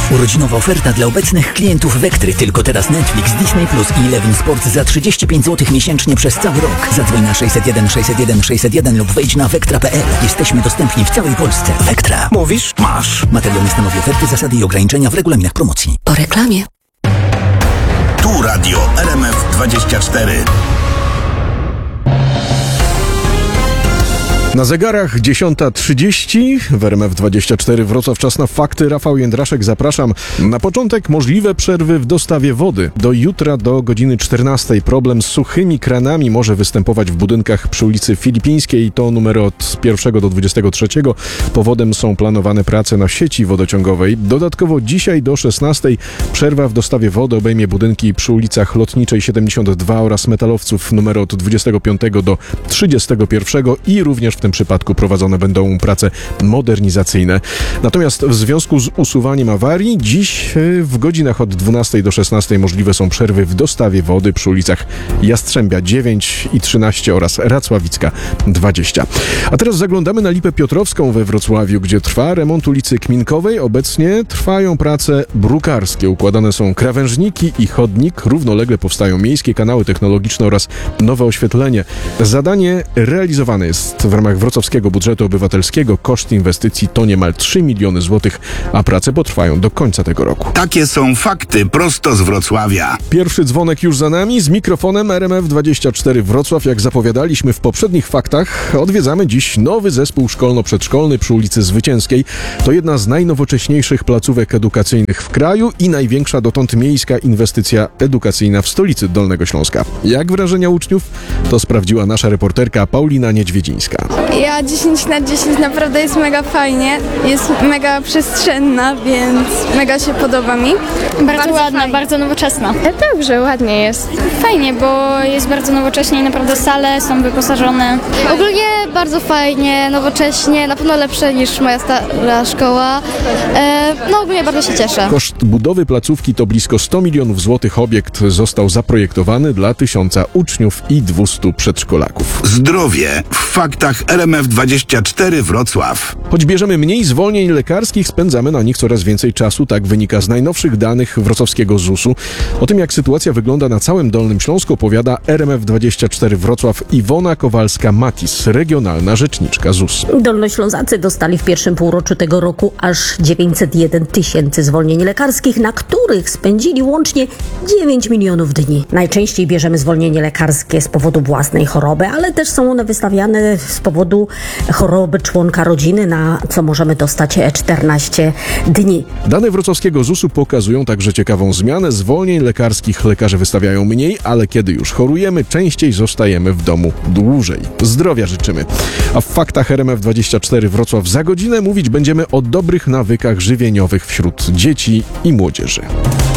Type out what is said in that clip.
Urodzinowa oferta dla obecnych klientów Vectry. Tylko teraz Netflix, Disney Plus i Eleven Sport za 35 zł miesięcznie przez cały rok. Zadzwoń na 601 601 601 lub wejdź na vectra.pl. Jesteśmy dostępni w całej Polsce. Vectra. Mówisz? Masz. Materiał nie stanowi oferty, zasady i ograniczenia w regulaminach promocji. Po reklamie. Tu radio RMF24. Na zegarach 10:30 w RMF24 Wrocław. Czas na fakty. Rafał Jędraszek, zapraszam. Na początek możliwe przerwy w dostawie wody. Do jutra do godziny 14. Problem z suchymi kranami może występować w budynkach przy ulicy Filipińskiej. To numery od 1 do 23. Powodem są planowane prace na sieci wodociągowej. Dodatkowo dzisiaj do 16. przerwa w dostawie wody obejmie budynki przy ulicach Lotniczej 72 oraz Metalowców numery od 25 do 31 i również w tym przypadku prowadzone będą prace modernizacyjne. Natomiast w związku z usuwaniem awarii dziś w godzinach od 12 do 16 możliwe są przerwy w dostawie wody przy ulicach Jastrzębia 9 i 13 oraz Racławicka 20. A teraz zaglądamy na Lipę Piotrowską we Wrocławiu, gdzie trwa remont ulicy Kminkowej. Obecnie trwają prace brukarskie. Układane są krawężniki i chodnik. Równolegle powstają miejskie kanały technologiczne oraz nowe oświetlenie. Zadanie realizowane jest w ramach wrocławskiego budżetu obywatelskiego. Koszt inwestycji to niemal 3 miliony złotych, a prace potrwają do końca tego roku. Takie są fakty prosto z Wrocławia. Pierwszy dzwonek już za nami. Z mikrofonem RMF24 Wrocław. Jak zapowiadaliśmy w poprzednich faktach, odwiedzamy dziś nowy zespół szkolno-przedszkolny przy ulicy Zwycięskiej. To jedna z najnowocześniejszych placówek edukacyjnych w kraju i największa dotąd miejska inwestycja edukacyjna w stolicy Dolnego Śląska. Jak wrażenia uczniów? To sprawdziła nasza reporterka Paulina Niedźwiedzińska. Ja 10/10, naprawdę jest mega fajnie, jest mega przestrzenna, więc mega się podoba mi. Bardzo ładna, fajnie. Bardzo nowoczesna. Dobrze, ładnie jest. Fajnie, bo jest bardzo nowocześnie i naprawdę sale są wyposażone. Ogólnie bardzo fajnie, nowocześnie, na pewno lepsze niż moja stara szkoła. No ogólnie bardzo się cieszę. Koszt budowy placówki to blisko 100 milionów złotych. Obiekt został zaprojektowany dla 1000 uczniów i 200 przedszkolaków. Zdrowie w faktach RMF24 Wrocław. Choć bierzemy mniej zwolnień lekarskich, spędzamy na nich coraz więcej czasu. Tak wynika z najnowszych danych wrocławskiego ZUS-u. O tym, jak sytuacja wygląda na całym Dolnym Śląsku, opowiada RMF24 Wrocław Iwona Kowalska-Matis, regionalna rzeczniczka ZUS. Dolnoślązacy dostali w pierwszym półroczu tego roku aż 901 tysięcy zwolnień lekarskich, na których spędzili łącznie 9 milionów dni. Najczęściej bierzemy zwolnienie lekarskie z powodu własnej choroby, ale też są one wystawiane z powodu choroby członka rodziny, na co możemy dostać 14 dni. Dane wrocławskiego ZUS-u pokazują także ciekawą zmianę. Zwolnień lekarskich lekarze wystawiają mniej, ale kiedy już chorujemy, częściej zostajemy w domu dłużej. Zdrowia życzymy. A w faktach RMF24 Wrocław za godzinę mówić będziemy o dobrych nawykach żywieniowych wśród dzieci i młodzieży.